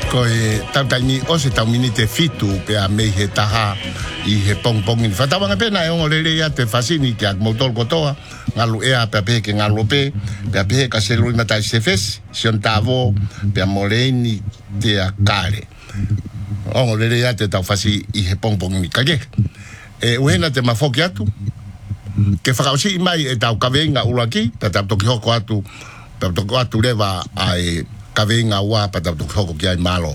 ko e tautangi o se taumini te fitu pe a mei he taha I he pong in whatawanga pena e ongo lele ia te fasini ki ak motol kotoa ngalu ea pe a pehe ke ngalu pe a pehe ka se lui matai se fes si on tavo pe a moleini te a kare ongo lele ia te tau fasi I he pong in kage e uhena te mafoki atu ke whakausi mai e tau kawenga ulaki pe tau toki hoko atu pe tau atu lewa ai kawenga ua pa tau hoko ki ai malo.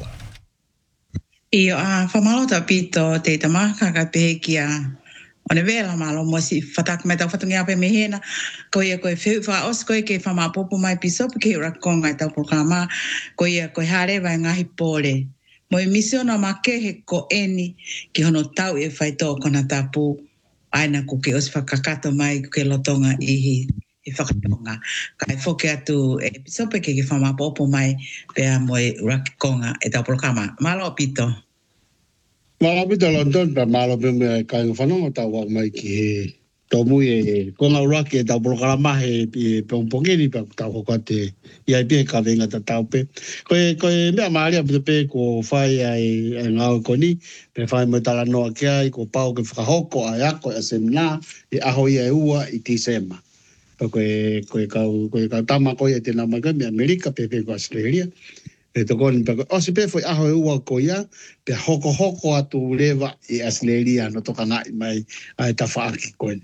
Io whamalo ta pito te tamaka ka pekia o ne vela malo mo si fatak mai tau fatungi ape mehena ko ia koe wheu wha os koe ke whamapopo mai piso ke ura konga tau programa ko ia koe hare vai ngahi pole. Mo I misio na make he ko eni ki hono tau e whaito kona tapu aina ko ke os whakakato mai ke lotonga ihi I whakatonga. Kai whoke atu e pisope ke whamapopo mai pea moe rakikonga e tau programa. Malo pito. Malo pito London pa malo pe me kai whanonga tau wak mai ki he tomui e konga uraki e tau programa he pongpongeni pa tau hokate iai pe ka venga ta tau pe. Koe mea maaria pe ko whai ai ngau koni pe whai mo tala noa ki ai ko pau ke whakahoko ai ako e semna I aho ia e ua I tisema. Koe kau tama koe e tēnā mai koe me Amerika pe ko Australia e to kon pe o se pe foi aho e ua ko ia pe hoko atu lewa I Australia no toka nai mai ai ta whaaki koe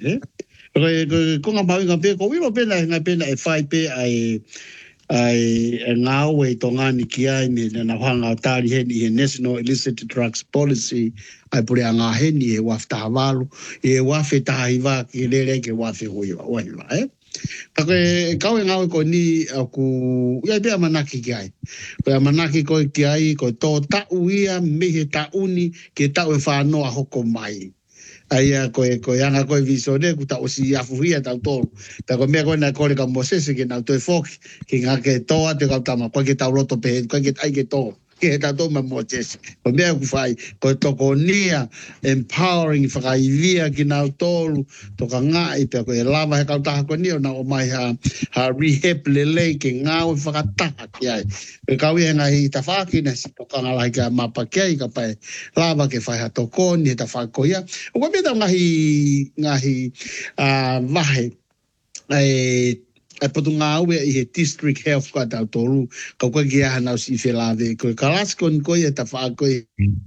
ko nga mawinga pe ko wilo pena nga pena e whai pe ai ngau e tongani ki ai ni na whanga tari heni he National Illicit Drugs Policy ai pure anga heni e wafta havalu e wafe tahiva ki lere ke wafe huiwa Kau e ngau ko ni aku ia pe manaki ki ai. Ko manaki ko ki ai ko to tau ia mehe tauni ke tau e whanoa hoko mai. Aia ko anga ko visone ku tau si afuia tau tolu. Ta ko mea ko na ko ka Moses ke na to foki ki nga ke toa te ka tama ko ke tau loto pe ko ke ai ke to. Ke ta to ma Moses. Ko mea ku fai ko to ko nia empowering whakaivia ki nau tolu to ka ngai pe ko e lava he ka taha ko nia na o mai ha rehab lele ke ngau whakataha ki ai. Pe kau e ngai ta whaki na si to ka ngala ka mapa ki ka pai lava ke whai ha to ko ni ta whako ia. O ko peta ngahi vahe e potu ngā ue I he district health ka tau toru ka koe ki aha nau si whelave koe kalasko ni koe e ta wha koe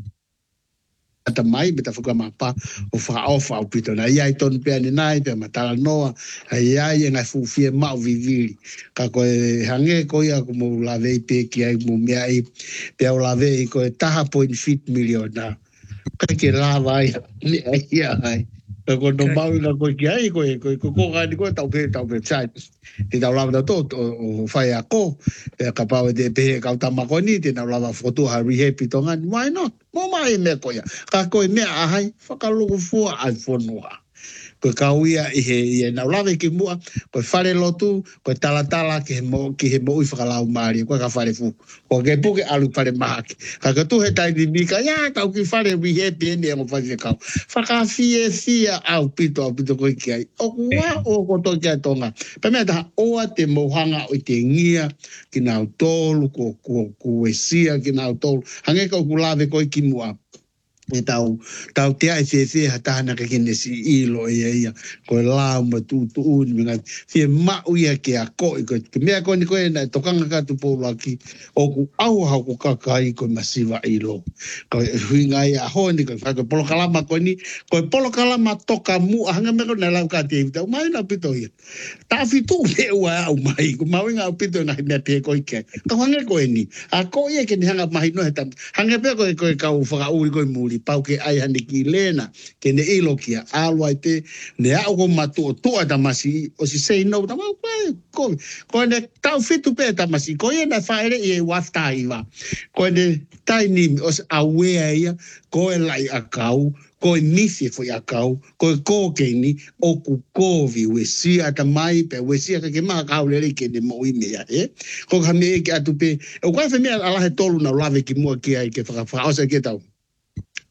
ata mai me ta whuka mapa o wha ofa au pito na iai tonu pia ni nai pia matala noa iai e ngai fuwhia mau viviri ka koe hange koe ako mo lave pe ki ai mo mea I pia o lave koe taha 0.5 million na kai ke lava ni ia ai ko no mau na ko ki ai ko ga ni ko tau pe chai ti tau lava to o fai ako pe ka pa de pe ka ta ma ko ni ti na lava foto ha rehab pitonga why not mo mai me ko ya ka ko me ai fa ka lu fu al fonua ko kauia I he na lava ki mua ko fare lotu ko tala ki he mo I whakalau maari ko ka fare fu ko ke puke alu fare mahaki ka tu he tai di mika ya ka ki fare rehab ni mo fase ka whaka fia au pito ko ki ai o wa o ko to kia tonga pe me ta o te mohanga o te ngia ki na tolu ko e sia ki na tolu hange ka ku lave ko ki mua e tau te ai se ha tahana ka kene si ilo ia ko la ma tu un minga si ma uia ke a ko mea ko ni ko na tokanga ka tu polo aki o ku au ha ku ka kai ko masiva ilo ko huinga ia ho ni ko fa ko polo kalama ko ni ko polo kalama toka mu hanga me ko na la ka te ta mai na pito ia ta fitu me wa au mai ko ma winga pito na me te ko ke ka hanga ko ni a ko ia ke ni hanga mai no ta hanga pe ko ka u fa u ko mu pau ke ai hane ki lena ke ne ilo kia alwa te ne au ko matu to ta masi o si say no ta ko ne tau fitu pe ta masi ko e na faere e wafta iwa ko ne taini os aware ia ko e lai akau ko nisi foi akau ko ke ni o ku kovi we si ata mai pe we si ka ke ma ka le ke ne mo ime ya ko ka me ke atu pe o ka fe me ala he tolu na lave ki mo ki ai ke fa o se ke tau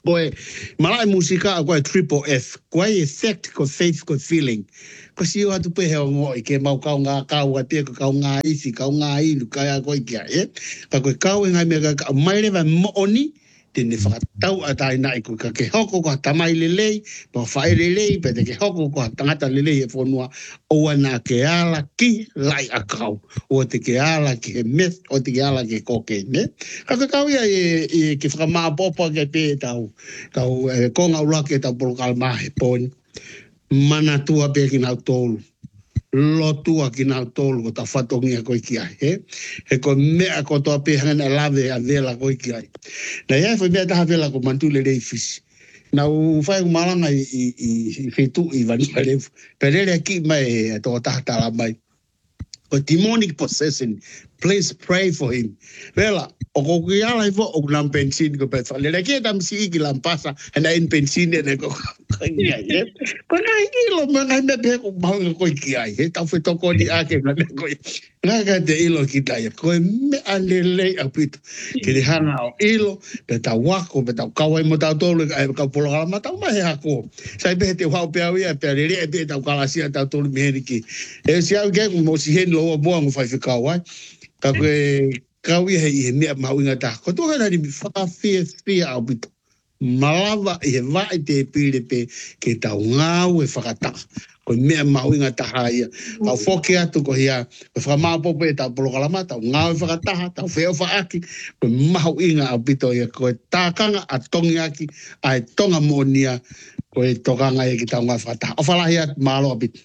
Koe, malai musika koe triple F. Koe effect, ko faith, ko feeling. Ko si o atu pehe o ngoi, ke mau kau ngā kau a tia, ko kau ngā isi, kau ngā inu, kai a koe kia, Ka koe kau e ngai mea ka mai lewa mooni, tene whakatau a tai nai koe ka ke hoko ko tamai lelei, pa whae lelei, pa te ke hoko ko tangata lelei e whanua, o ana ke ala ki lai a kau, o te ke ala ki he meth, o te ke ala ki koke, ne? Ka koe kau ia e ke whakamāpopa ke pe tau konga ulake tau polokal mahe poni, mana tua pe ki nau tolu. Lotua ki nau tolu ko ta whatongia koe ki ai, he ko mea ko toa pehanga lave a vela koe ki ai. Na ia foi mea taha vela ko mantule rei fisi. Na u whai umalanga i whetu i vanua refu. Perere ki mai toa taha tala mai. Ko demonic possession, please pray for him. Vela, o ko ki ala i fo o kunam pensin ko pe whalera ki e tam si iki lampasa hana in pensin e ne ko kangia, Ko na ilo mga na pe ko mahanga ko ki ai, tau whetoko ni ake na ne ko. Nga te ilo ki tai, ko me alelei a pito. Ki le hanga o ilo, pe tau wako, pe tau kawai mo tau tolu, ka polokala ma tau mahe hako. Sai pe te whao pia uia, pe alere e pe tau kalasia tau tolu miheri ki. E si au ke mo si hen loa mua ngu whai whikau ai. Ka koe kau ia i he mea mauinga ta. Ko toha nari mi whakawhia au pito. Malawa i he vai te pire pe ke tau ngau e whakataka. Ko mea mauinga taha ia. Kau whoke atu ko hia, ko whakamāpopo e tau polokalama, tau ngau e whakataha, tau wheo whaaki, ko mauinga au pito ia, ko e tākanga a tongi aki, a e tonga monia, ko e tokanga e ki tau ngau e whakataha. O whalahi atu malo a pito.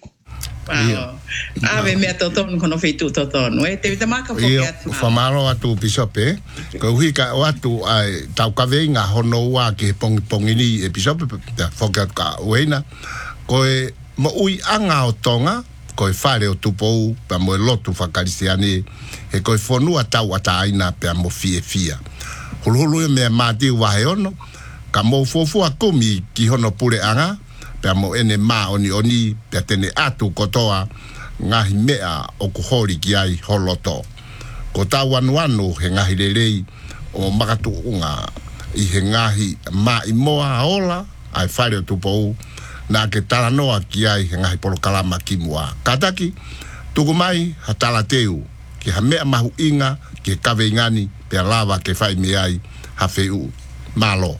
Ave mea totonu kono whetu totonu. Te vita maka whoke atu. Whamaro atu pisope, ko hui ka o atu ai tau kawei ngā hono ua ki he pongini e pisope, whoke atu ka ueina, ko e mo ui anga o tonga, ko e whare o tupou, pa mo e lotu whakarisiane, he ko e whonua tau ata aina pe mo fia. Huluhulu e mea māti wahe ono, ka mo fofua kumi ki hono pure anga, pe mo ene ma oni pe tene atu kotoa ngahi mea o kuhori ki ai holoto. Ko tau anu he ngahi lelei o makatu unga i he ngahi ma i moa aola ai whare o tupou na ke tala noa ki ai he ngahi polokalama ki mua. Kataki, tuku mai ha tala teu ki ha mea mahu inga ki kawe ingani pe lava ke whai me ai ha wheu malo.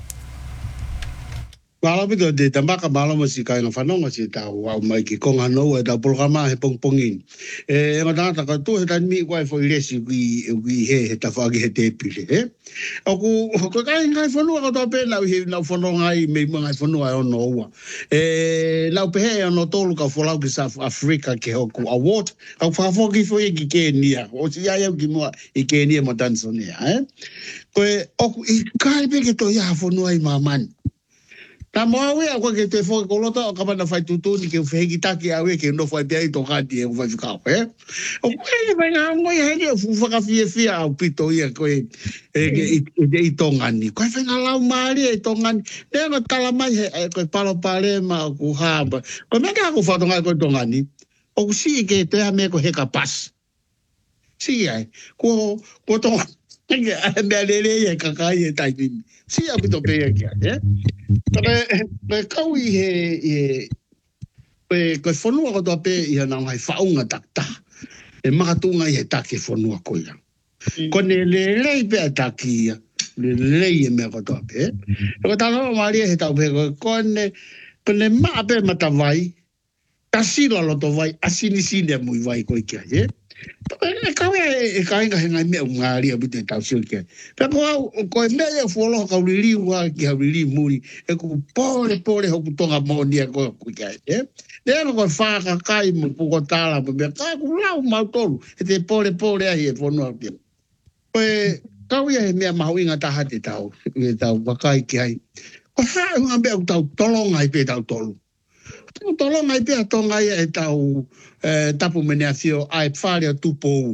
Wala pito de tamaka malo mo si kai na whanonga si tau au mai ki konga noa e tau polokama he pongpongin. E ngatangata ka tu he tan mi wai fo i resi ui he ta whaagi he te pile. Oku kai ngai whanua ka toa pe lau he lau whanonga i mei mga whanua e ono ua. Lau pehe e ono tolu ka wholau ki South Africa ke hoku award. Au whafoki fo i ki Kenya. O si ai au ki mua i Kenya mo Tanzania. Koe oku i kai pe ke to ia whanua i mamani. Ta moa wea kwa ke te whoke kolota o kapana whai tutuni ke uwhegi taki awe ke no whai pia i tokati e uwhai whikau, O koe mai ngā ngoi hene o whakawhia au pito ia koe i tongani. Koe whai ngā lau maari e tongani. Nea ngā tala mai he koe palo pare ma o ku haba. Koe mea kā ku whatonga koe tongani. O ku si ke te hame ko heka pas. Si ai. Ko tongani. Mea lele e kakai e taipini. Si a pito pea kia, Pe kau i he koe whanua ko toa pe i hana ngai whaunga takta. E makatunga i he take whanua ko ia. Ko ne lelei pe a taki ia. Lelei e mea ko toa pe. Ko tāna maria he tau pe ko ne maa pe matawai. Tasila loto vai asinisine mui vai ko kia, E kau e kainga he ngai mea ungaria bite tau sio kia. Peko ko e mea fuolo ka uriri ua ki ha uriri muri. E ku pore hoku tonga monia ko kia. Nea ko whaka kai mo puko tala mo mea ka ku lau mautolu. E te pore ahi e whanua kia. Ko e kau ia he mea mahuinga taha te tau. E tau wakai ki ai. Ko haa unga mea tau tolonga i pe tau tolu. Tolo mai pia tonga ia e tau tapu menea fio ai whare o tupou.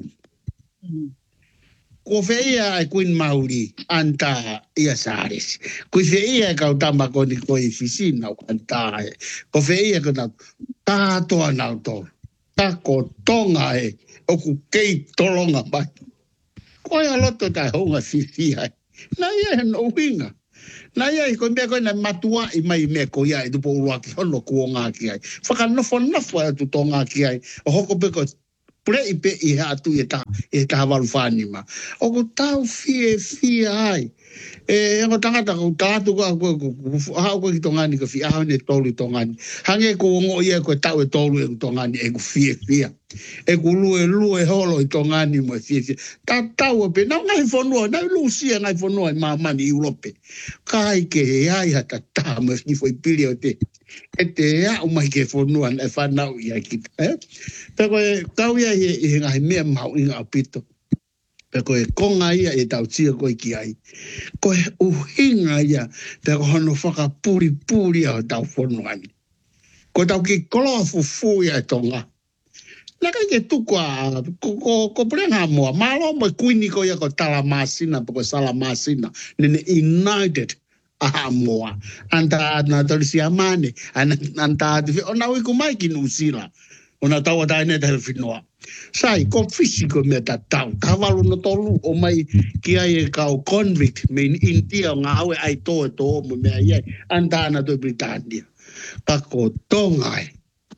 Ko whia ai kuin mauri anta ia saares. Ko whia ai kau tamako ni ko i fisina o anta e. Ko whia ko tau tātoa nau tolu. Tako tonga e o ku kei tolonga mai. Ko ia loto tai honga fifi ai. Na ia he no winga. Na ia ko me ko na matua I mai me ko ia tu po ua ki hono ko nga ki ai. Whaka nofo tu tonga ki ai. O hoko pe ko pre I pe I ha tu e ta walu whanima. O ko tau fie ai. E ngo tangata ko tātu ko hao ko ki tongani ko fi ahau ne tolu tongani. Hange ko ngo ia ko tau e tolu e tongani e ko fie. E ko lue holo I tongani mo fie. Ta tau pe na ngai fonua na lucia ngai fonua I mamani I ulope. Kai ke he ai hata ta mo ni foi pili o te. E te ea o mai ke fonua na whanau ia kita. Pero kau ia I ngai mea mau inga apito. Pero konga ia e tau tia ko ki ai. Ko uhinga ia pero hono whaka puri o tau whonuani. Ko tau ki koloa fufu ia tonga. Naka ke tukua ko prenga moa. Malo mo kuini ko ia ko tala masina poko sala masina. Nene united aha moa. Anta na tolisi amane. Anta ona wiku mai ki nusila. Ona taua taine te whinoa. Sai, ko fisiko me ta tau. Kavalu no tolu o mai ki ai e kau convict me in India ngā aue ai tō e tō mo mea iai. Antana to Britannia. Kako tongai.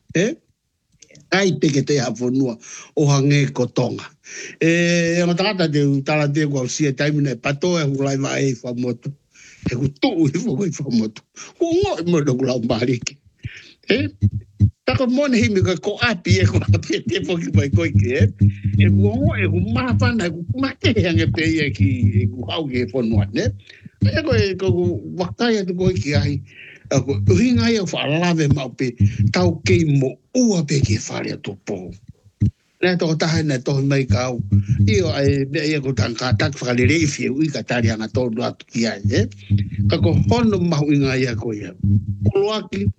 Ai peke te hawhanua o hange ko tonga. E matangata te utala te kua usia taimine pato e hulai wa e whamotu. E ku tuu e whamotu. Ko ngoi mo no kulau mariki. Tako mone himi ko api e ko api e te poki mai koike e ku mahapana e ku makehange pe e ki e ku hauge e whonuane e ko wakaya tu koike ai ko uhinga e whalave mau pe tau kei mo ua pe ke whare atu po ne toko tahe ne tohi mai kau io e ko tanga tak whakale reifi e ui ka tari anga tonu atu ki ai kako hono mahu inga ia ko ia kuluaki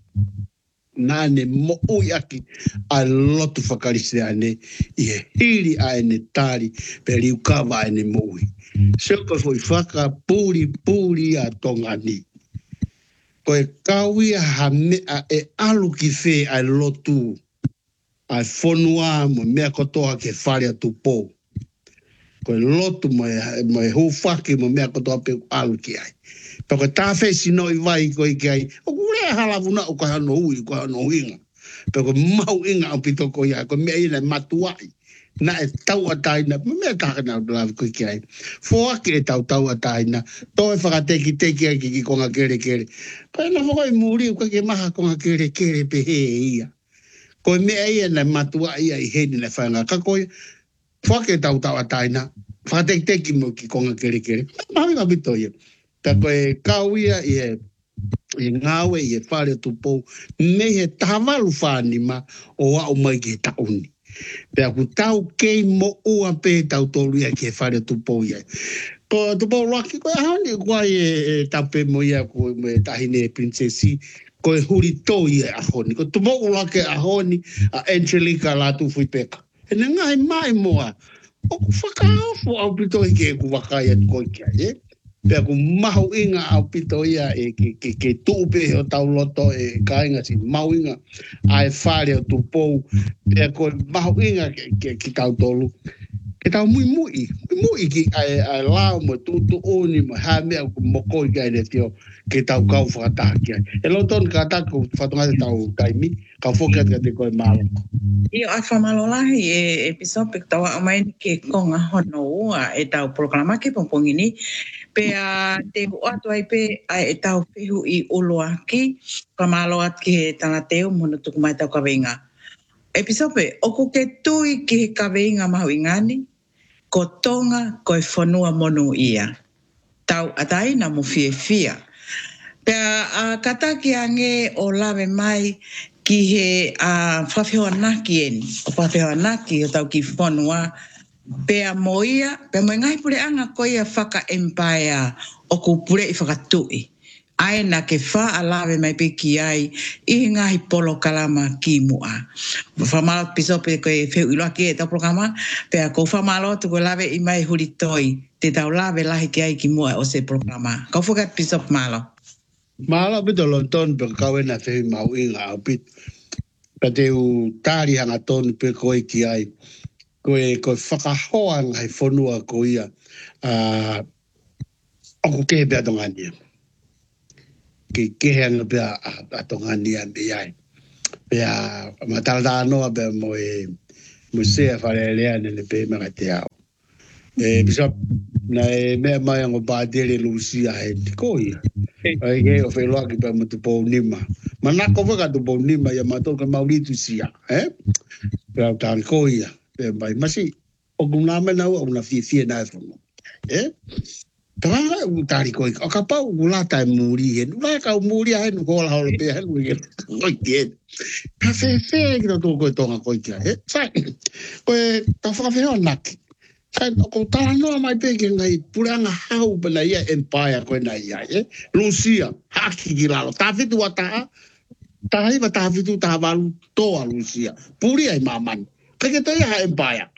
nane mo uiaki a lotu whakarisi ane I he hiri a ene tari pe riukawa ene mo ui. Seko foi whaka puri a tongani. Ko e kawia ha mea e alu ki whee a lotu a whonua mo mea kotoa ke whare atu pō. Ko e lotu mo e hūwhaki mo mea kotoa pe alu ki ai. Pako tāwhai sino I vai ko I kai. O kure halavuna o ka hano hui, ko hano hinga. Pako mau inga o pito ko ia. Ko mea ina matuai. Na e tau ataina. Mea tākana o lavi ko I kai. Fōaki e tau ataina. Tō e whakateki ai ki konga kere. Ko ina whakoi muri o kake maha konga kere pe he ia. Ko mea ina matuai ai heni na whanga. Kako whake e tau ataina. Whakateki mo ki konga kere. Mahi ka pito ia. Tako e kauia I ngawe I whare tupou me he tamaru whanima o au mai ke tauni. Pea ku tau kei mo ua pe tau tolu ia ke whare tupou ia. Ko tupou laki ko e haoni kua e tape mo ia ko me tahine princesi ko e huri tō ia ahoni. Ko tupou laki ahoni a Angelica la tu fui peka. E ne ngai mai moa. O ku whakaafu au pito I ke ku wakaya ko I kia Pea ku mahu inga au pito ia e ke tuupe o tau loto e kainga si mahu inga ai whare o tupou. Pea ko mahu inga ki tau tolu. Ke tau mui ki ai lao mo tutu oni mo hamea ku mokoi kai ne tio ke tau kau whakataki ai. E loton ka taku whatunga te tau taimi, ka whokat ka te koe malo. Io a whamalolahi e episope tawa amai ke konga hono ua e tau programa ke pompongini. Pea te atu ai pe e tau whihu I uluaki, kamalo at ki he tanateo muna tuku mai tau kaweinga. Episope, oku ke tui ki he kaweinga mahu ingani, ko tonga ko e whanua monu ia. Tau atai na mo fia. Pea kataki ange o lawe mai ki he whawhewanaki eni. O whawhewanaki o tau ki whanua Pea moia, pea mo ngai pure anga ko ia whaka empire o ku pure I whakatui. Ai na ke wha alawe mai pe ki ai I ngahi polo kalama ki mua. Whamalo pisope ko e wheu iloaki e tau programa, pea ko whamalo tu ko lawe I mai huri toi, te tau lawe lahi ki ai ki mua o se programa. Kau whukat pisop malo. Malo pito lonton pe kau ena wheu mau inga au pit. Pea te u tāri hanga tonu pe koe ki ai. Koe whakahoa ngai whanua ko ia. Oku ke bea tongania. ke hanga pia atongania biai pia matala no be mo se farelea ne pe magatea bisa na me mai ngo ba dele Lucia he koi ai ge o felo ki pa mo po nima mana ko va do po nima ya mato ka Mauritius sia pia tan koi pe mai masi o gunama na o na fi na fo Tanga utari koi o ka pau gulata muri hen ula ka muri hen ko la hol be hen wi ko tien ka fe ki to ko tonga ko kia sai ko ta fa fe on nak sai ko ta no mai pe ki ngai puranga hau bana ia empire ko na ia Lucia haki ki la ta fi tu ta hi ba ta fi tu ta va to Lucia puri ai maman ka ke to ia empire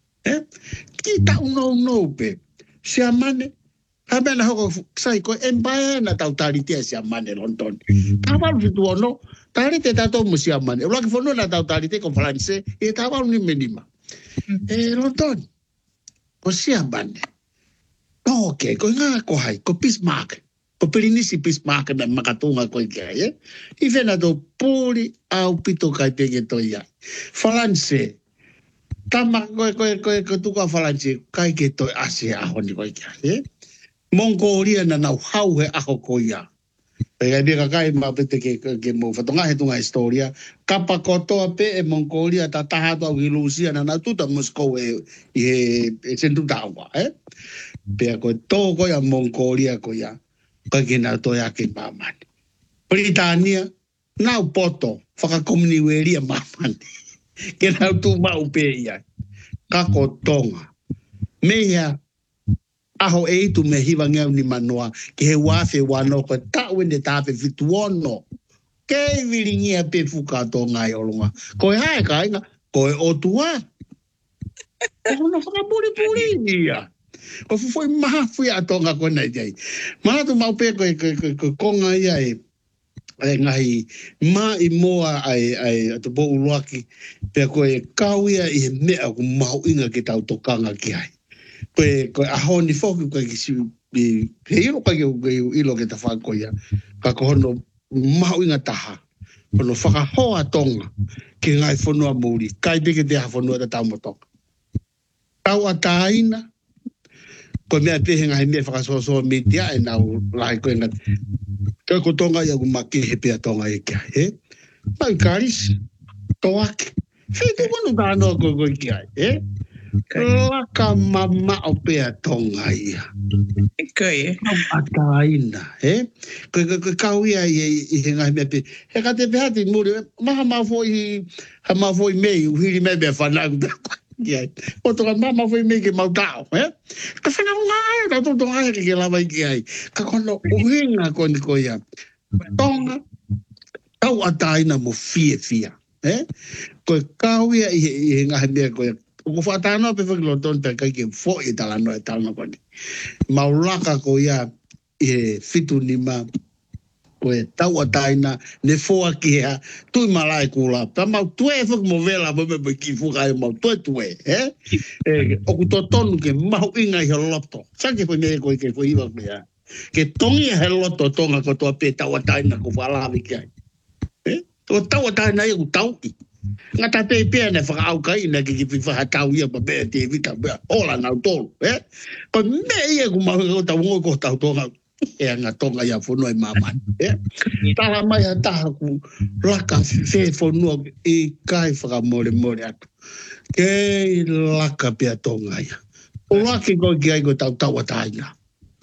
ki ta no pe se amane Habe na hoko sai ko empire na tautarite sia mane London. Tawal fitu ono, tarite tato musia mane. Ulang fono na tautarite ko France e tawal ni menima. London. Ko sia mane. Okay, ko nga ko hai ko Bismarck. Ko pelinisi Bismarck na makatunga ko kia ye. Ife na do puri au pito kai pege toia. France. Tama ko tuka France kai ke to Asia honi ko kia ye. Mongolia na nau hau he aho koia. Pega dia kakai ma pete ke mo fatonga he tunga historia. Kapa kotoa pe e Mongolia ta taha to au Lucia na tuta Moscow e sentu tawa. Pea ko to koia Mongolia koia. Kaki na to ya ke maman. Britania nau poto whakakomuniweria maman. Ke nau tu mau pe ia. Kako tonga. Mea aho tu me hiwa ngau ni manoa ke he wafe wano ko ta wende tape fituono ke viringia pe fuka to ngai olunga ko hai kai nga ko o tua ko no faka puri ia ko foi maha fui atonga ko nei dai mana tu mau pe ko ngai ai ngai ma i moa ai to bo uloaki pe ko e kauia i me ko mau inga ke tau tokanga ki ai ko aho ni foku ko ki si hiro ka ilo ke ta fa ko ya ka ko no mau inga taha ko no faka ho atonga ke ngai fono amuri kai be ke te ha fono ta moto tau ataina ko me te ngai me faka so media e na lai ko nga ko tonga ya ma ke he pe tonga e ka mai karis toak fe tu no da no ko ki Laka mama o pea tonga ia. Koe. Ataina, Koe kauia i he ngai mea pe. He ka te pehati muri, maha mawhoi mei, uhiri mei mea whanau. O toka maha mawhoi mei ke mautao, Ka whanau ngai, ka toto ngai ke lawa i ki ai. Ka kono uhinga koni koia. Tonga, tau ataina mo fia. Koe kauia i he ngai mea koia. Ko fatano pe London pe kai ke fo e talano ko ni maulaka ko ia e fitu ni ma ko e tau ataina ne fo aki ha tu malai kula pa mau tu e fo mo vela bo me ki fu ga mau tu o ku tonu ke mau inga i loto sa ke fo me ko ke fo iwa me ke tongi he loto tonga ko to pe tau ataina ko fala vi ke to tau ataina i tau ngata pe pe na fa au kai na ki fa tau ia pa pe te vita ola na tol ko me ia ku ma ko tau ko tau tonga nga tonga ia fono e mama ta mai ta ku laka fe fono e kai fa more atu ke laka pe tonga ia o laki ko ki ai ko tau ataina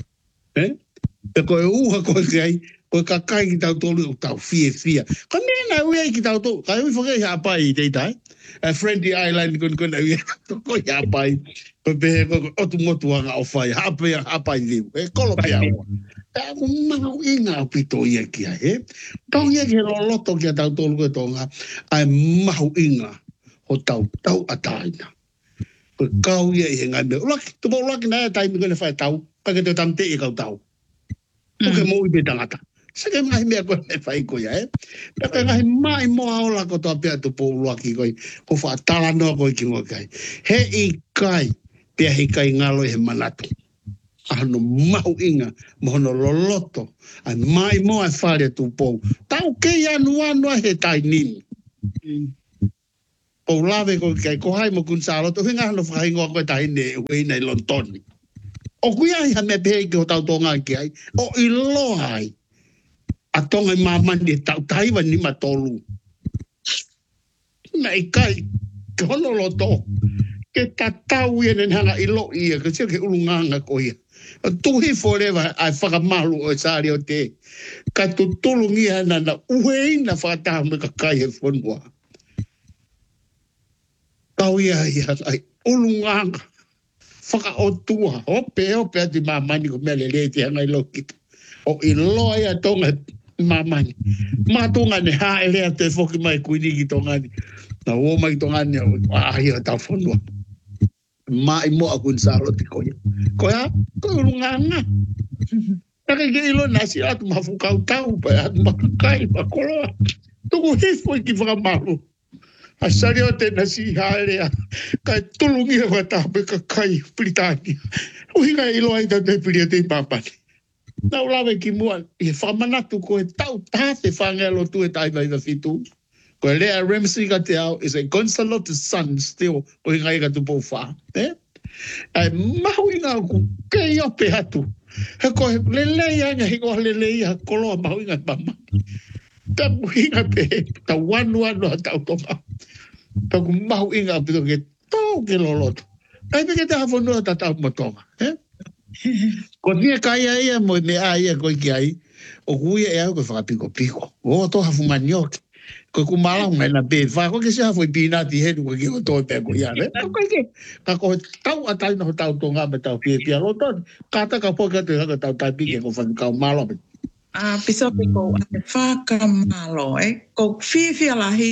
pe ko uha ko ki ai ko ka kai ki tau tolu tau fia ko me na ue ki tau to kai ui foke ha pai te tai a friendly island kon na ue ko ya pai ko be ko o tu motu anga o fai ha pai liu kolo pe a ko mau inga pito ia ki ai tau ia ki lo loto ki tau tolu ko tonga ai mau inga o tau ataina ko kau ia i ngai me laki tu mo laki na tai mi ko na fai tau ka ke te tamte i kau tau ko ke mo i be tangata Sake ngai mea koe me whai koe Peka ngai mai moa ola ko toa pia tu pōlua ki koe. Ko whaatala noa koe ki ngoi kai. He i kai, pia he kai ngalo he manatu. ano mau inga, mohono loloto, ai mai mo ai whare tu pou. Tau kei anu he tai nini. O lawe ko kai ko hai mo kun salo to hinga no whai ngoa koe tai ne ue nei lontoni. O kuia ia me pehe ki o tau tonga ki ai, o ilo ai. A tonga i mamani e tau taiwa ni matolu. Nei kai, ke hono loto. Ke tatau ia nen hanga ilo ia, ke sia ke ulunganga ko ia. Tuhi forever ai whakamalu o sari o te. Ka tutulungi ana na uheina whakataha me ka kai e whanua. Kau ia ai ulunganga. Whakaotua. Ope ati mamani ko mele leiti hanga ilo kita. O ilo ia tonga mamani. Matunga ne hae lea te whoki mai kuini ki tonga ni. Na o mai tonga ni ahi o tau whanua. Mai mo akun salo ti koia. Koia, ko ulunganga. Taka ke ilo nasi atu mafukau tau pa atu makakai makoloa. Tuku hifo ki whakamalu. Asari o te nasi haelea. Kai tulungi e watape kakai Britania. Uhinga ilo ai ta te piria te papani. Nau lawe ki mua. I whamanatu ko e tau tāte whangelo tu e taiwai wa fitu. Ko lea Ramsey ka te au is a consolate son still o hinga i ka tupo wha. Ai mahu inga ku kei ope hatu. He ko lelei anga hingo lelei ha koloa mahu inga mamani. Tapu hinga pe ta wanu ha tau tonga. Taku mahu inga pito ke tau ke loloto. Ai peke te hawhanua ta tau matonga. Ko nia kaya ia mo me a ia koi ki ai. O kuia e au ko whakapiko piko. O to hafumanioke. Ko kumala ngai na be fa ko ke se foi pina ti hedu ko ki o to pe ko ya le ko ke ka ko tau atai no tau tonga me tau pie pia lo ton ka ta ka po ka te ka tau tai pi ke ko fa ka malo piso piko whakamalo ko whiwhi alahi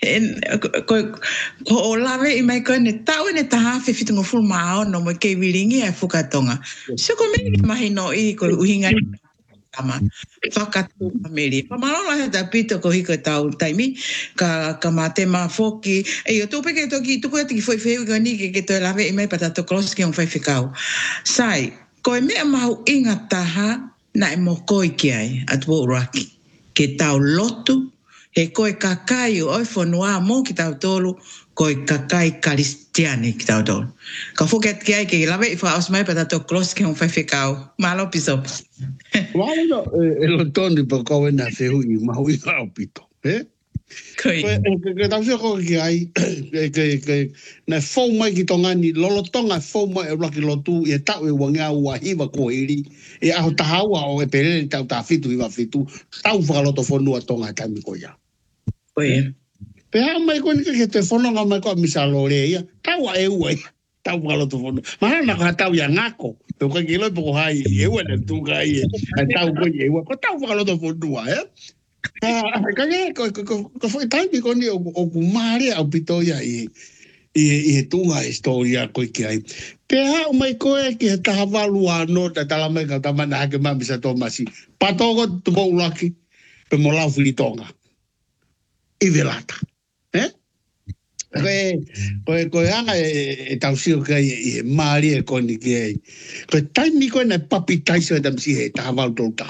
ko o lawe i mai koe ne tau ne taha whiwhitunga fulmao no mo kei wiringi ai whukatonga so ko meni mahi no i ko uhinga ama whakatu pameri. Pamalola he ta pito ko hiko tau taimi ka mate ma foki e o tupe ke toki tuku ati ki foi feu ka ni ke to lawe i mai patato klos ki on fai fikau. Sai, ko e mea mahu inga taha na e mo koi ki ai at Wuraki. Ke tau lotu he koe kakai o oi whanua mo ki tau tolu koe kakai karistiani ki tau tolu. Ka foki ati ki ai ke lawe i wha os mai patato klos ki on fai fikau. Malo piso. Wala e lo toni po ko na feu i mahu i au pito, Koi. Ke tau se ko ki ai ke na fo mai ki tonga ni lolo tonga fo mai e roki lotu e tau e wanga ua hiwa ko iri e aho tahawa o e perere tau ta fitu i wa fitu tau whakaloto fonua tonga taimi ko ia. Koi. Pe ha mai ko ni ke te fononga mai ko misalo le ia tau e ua tau whakaloto fonua. Mahana ka tau ia ngako. Pe ko ki loi poko hai e ua na tu kai e tau ko e ua ko tau whakaloto fonua Kage ko foi taimi ko ni o kumare au pito ia i tunga historia ko ki ai. Pe ha mai ko e ki ta valu ano ta tala mai ka ta mana ke mami sa tomasi. Patoko tu bo laki pe mo la filitonga. I velata. Ko anga e tau sio ka i mari e ko ni ki ai. Ko taimi ko na papi taiso da msi he ta valu tota.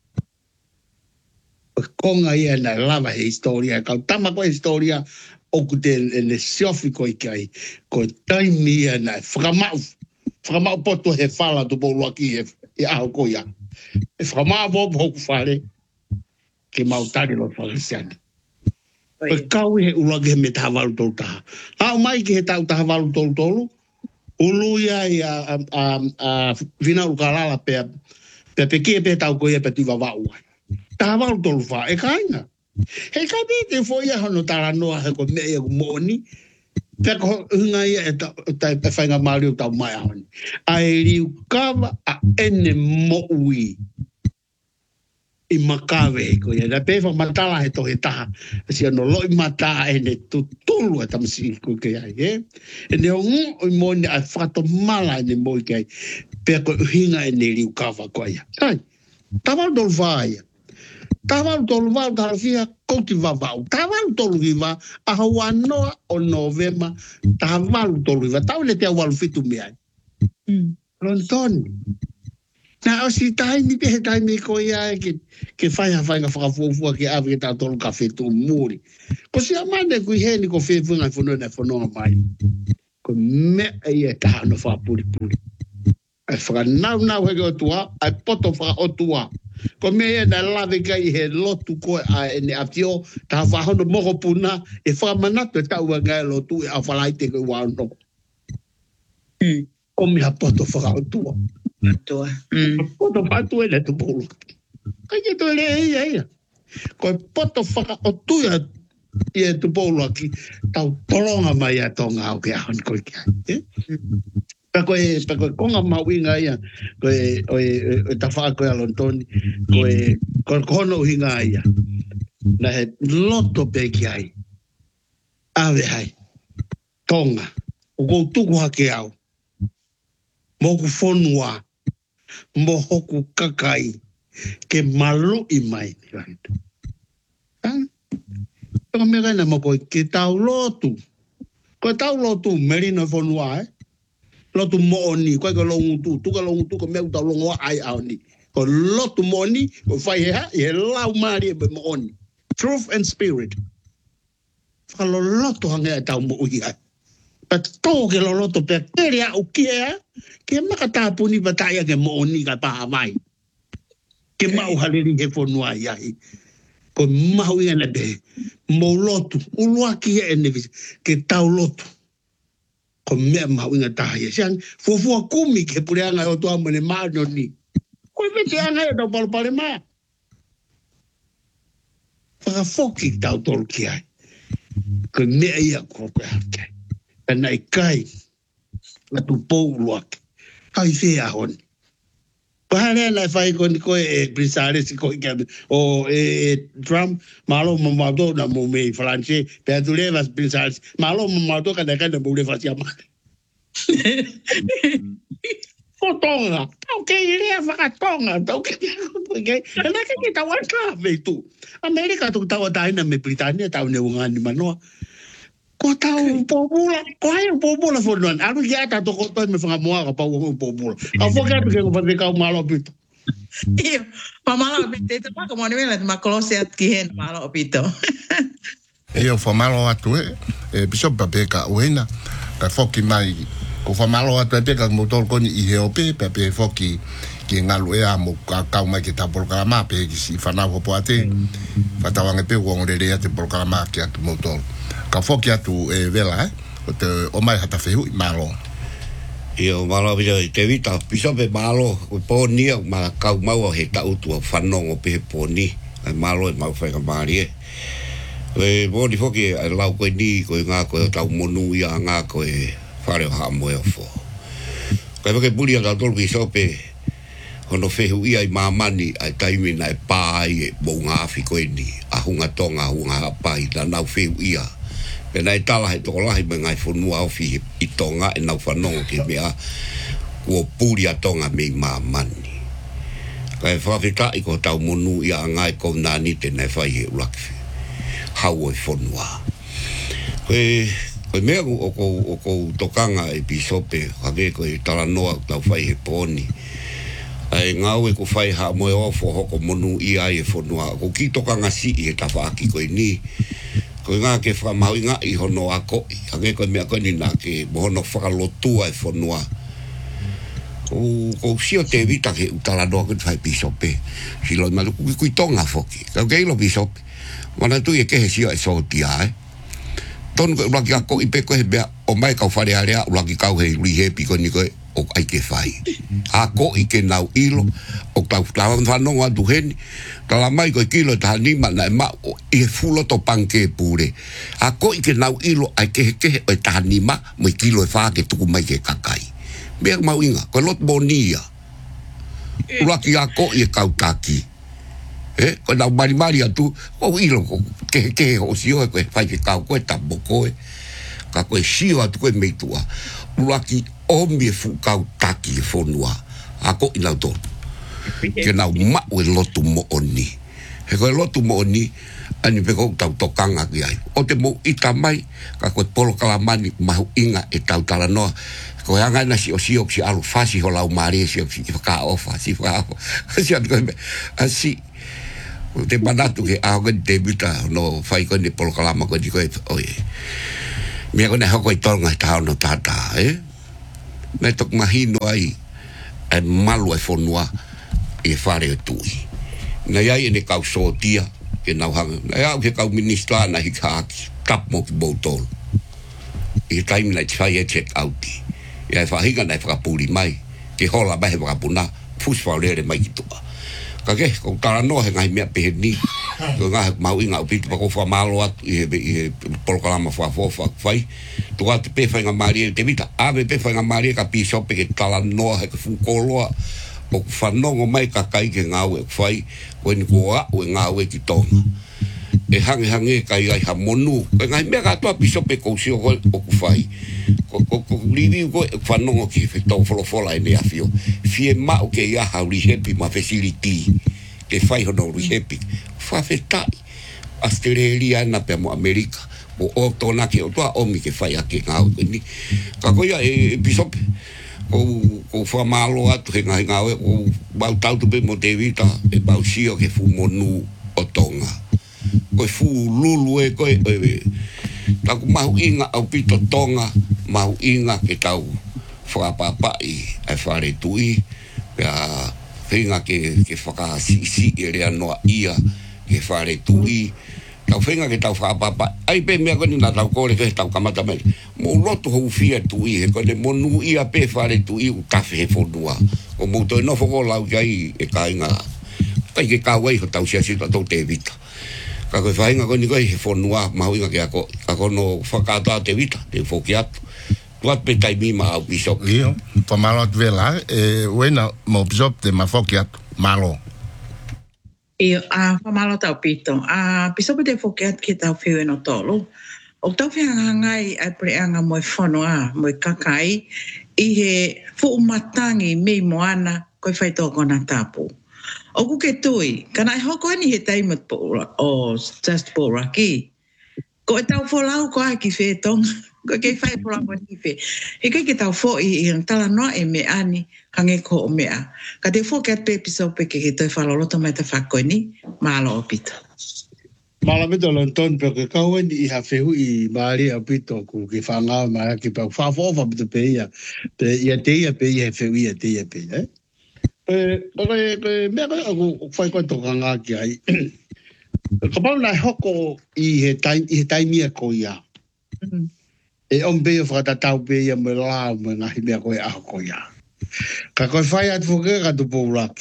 Konga ia na lava he historia, kau tama ko historia o kute le siofi ko ikai, ko taimi ia na whakamau poto he whala tu po luaki e aho ko ia. E whakamau po hoku whare, ke mau tari lo whakasiani. Ko kau he ulagi he me tahavalu tolu taha. Hau mai ki he tau tahavalu tolu tolu, ulu ia i a vina ukalala pe peke pe tau ko ia pe tuiva wauai. Tahavalu tolu wha, e kainga. He kai te fo ia hono tara noa he ko mea ia kumoni. Peko hunga ia e tai whainga maari o tau mai ahoni. Ai riu kawa a ene moui. I makawe he ko ia. Na pewa matala he tohe taha. Si ano loi mata ene tutulu e tamsi ko ke ai. E ne o ngu i moni a whato mala ene moi ke ai. Peko hinga ene riu kawa ko ia. Tai, tahavalu tolu wha ia. Tahavalu tolu wau tarawhia kouti wawau. Tahavalu tolu hiwa aha wanoa o Novema. Tahavalu tolu hiwa. Tau le te awalu fitu meai. Lontoni. Na o si tai ni pe tai me ko ia ke fai nga whakafuafua ke awe ke tātolu ka whetu muri. Ko si amane kui he ni ko whewunga whanonga mai. Ko mea ia taha no whapuri. Ai whakanau heke o tua, ai poto whaka o tua. Ko mea na lawe kai he lotu koe a ene atio, taha whahono moko puna, e whakamanatu e taua ngai lotu e a whalaite koe wano. Ko mea poto whaka o tua. Poto patu e le tu polo. Kai ke toi le ia. Ko poto whaka o tua i e tu polo aki, tau tolonga mai a tonga au ke ahon koe kia. Koe konga mawinga ia, koe tawha koe alontoni, koe kono hinga ia. Na he loto peki ai. Awe hai. Tonga. O kou tuku hake au. Moku whonua. Mohoku kakai. Ke malu i mai. Koe me kaina mo koe ke tau lotu. Koe tau lotu merino whonua lotu mooni, koe ka longu tu, tuka longu tu, ko meu tau longu ai au ni. Ko lotu mooni, ko whai he lau maari e be mooni. Truth and spirit. Whakalo lotu hangea tau mo ui ai. Pa tō ke lo lotu pia kere au kia, ke maka tāpuni pa taia ke mooni ka paha mai. Ke mau haliri he whonua iai. Ko mau ia na be, mo lotu, ulua kia e nevis, ke tau lotu. Ko mea mau inga taha. Siang, fufua kumi ke pureanga o toa mene maano ni. Koe vete anga e tau palopale maa. Whakafoki tau tolu ki ai. Ko mea ia koe hake. Pena i kai. Latu pou luake. Kai whea honi. Ko harea lai whai koni koe e Brisares koe kia. O Trump, malo mamauto na mo me Franche. Pea tu levas Brisares. Malo mamauto kada mo le fasia mane. Ko tonga. Tau ke irea whakatonga. Tau ke irea. Kena ke tau aka veitu. Amerika tu tau ataina me Britania tau ne ungani manoa. Ko tau popula. Ko hai popula whonuan. Aru ki ata toko toi me whangamoa ka pau popula. A whoka atu ke kupate kau malo pito. Iyo. Pa malo pito. Te pako moni mele. Ma kolose at ki hen malo pito. Iyo whamalo atu Bishop Papeka uena. Ka whoki mai. Ko whamalo atu peka motor koni i heope. Pepe whoki ki ngalu ea mo kau mai ki ta polkalama. Pe ki si whanau hopo ate. Whatawange pe uongorere ate polkalama ki atu motor. Ka whoki atu vela o mai hata whehu i malo. Ia o malo pia te vita Bishop malo o pōni au ma kau mau he tautu o whanongo pe he pōni. Ai malo e mau whaika maari e. Pōni whoki ai lau koe ni koe ngā koe o tau monu ia ngā koe whare o haa moe o who. Koe wake puri a tau tolu Bishop hono whehu ia i mamani ai taimina e pāi e mou ngāwhi koe ni. Ahunga tonga, ahunga hapai, na nau whehu ia. Pena e tala he toko lahi me ngai whanua au fi i tonga e nau whanongo ke mea kua puri a tonga me i mamani. Kai whawhita i ko tau monu i a ngai kou nani tēnei whai he ulaki. Hau oi whanua. Koe mea o kou tokanga e Bishop hake koe tala noa tau whai he pōni. Ai ngau e ko whai ha moe ofo hoko monu i ai e whanua. Ko ki tokanga si i he tawhaaki koe ni. Ko ngā ke whamau ngā i hono a koi. Hake koe mea koe ni nā ke mohono whakalotua e whanua. Ko sio te vita ke utala noa koe whai Bishop. Silo i malu kui tonga whoki. Kau keilo Bishop. Mana tu e kehe sio e sotia Tonu koe ulaki a koi pe koe mea o mai kau whare area ulaki kau hei rihepi koe ni koe o ai ke whai. A koi ke nau ilo o tau whanongo atu heni. Tala mai koe kilo taha nima na e mao i he fulo to panke pure. A koi ke nau ilo ai kehe o taha nima mo i kilo e whake tuku mai ke kakai. Mea mau inga, koe lot monia. Ulaki a koi e kautaki. Koe nau marimari atu, o ilo kehe o sio e koe whai ke kau koe tambo koe. Ka koe sio atu koe meitua. Ulaki omi e fu kautaki e whonua. A koi nau tonu. Ke nau mau e lotu mo oni. He koe lotu mo oni, ani peko tau tokanga ki ai. O te mo ita mai, ka koe polo kalamani mahu inga e tau tala noa. ko anga na si alu fasi ho lau mari si ka ofa si fa si at ko asi te manatu ke a ko debuta no fai ko ni pol kalama ko di ko oye me ko na ho ko tonga ta no tata me tok mahino ai malu e fonua e fare tui na ia ni kau sotia ke na hang na ia ke kau ministra na hikaki tap mo ki botol e time na try check out ia fa hinga na fa puli mai ke hola ba he fa puna fus fa le mai ki tua ka ke ko tara no he ngai me pe ni ko nga mau inga upi pa ko fa malo at e por kalama fa fai tu at pe fa nga mari te vita ave pe fa nga mari ka pi shop ke tala no he fu koloa o fa no mai ka kai ke nga we fai wen ko a we nga we ki tona e hange kai ai ha monu ngai me ka to pi shop ko si o fai ko livi ko fa no ki fe to fola ni afio fie ma o ke ya ha ri happy ma facility ke fai hono ri happy fa fe tai Australia na pe mo America o to na ke o to o mi ke fai ake nga o ni ka ko ya e bishop o fa malo at ke nga o ba tau tu be mo devita e ba si o ke fu monu o tonga ko fu lulu e ko ta ku mau inga au pito tonga mau inga ke tau fa papa e fare tui ya finga ke faka si ele no ia ke fare tui tau finga ke tau fa papa ai pe me ko ni na tau ko le ke tau kamata me mo loto ho fia tui ko le monu ia pe fare tui u kafe fodua o mo to no fo la ai e kainga ai ke ka wai ho tau sia si to te vita ka ko fainga ko ni ko he fonua mau inga ke ako no fakata te vita te fokiat tuat pe tai mi ma bishop io pa malo vela wena mo bishop te ma fokiat malo io pa malo tau pito bishop te fokiat ki tau fiu no tolo o tau fia ngai ai pre anga mo fonua mo kakai i he fu matangi me moana ko fai to kona tapu o ku ke tui kana hoko ni he tai mat o just po raki ko tau fo lau ko ki fe tong ko ke fai po la ni fe e ke tau fo i tala no e me ani hange ko o mea ka te fo ke pe piso pe ke te fa lo to meta fa ko ni malo opito mala me to lonton pe ke ka wen i ha fe i mari opito ku ke fa nga ma ke pa fa fo fa pe ia pe ia te ia pe ia fe ia te ia pe me ko fai ko to nga ki ai ka pa na hoko i he tai mia ko ia e on be fa ta tau be ia me la me na hi me ko a ko ia ka ko fai at fo ke ka tu po rak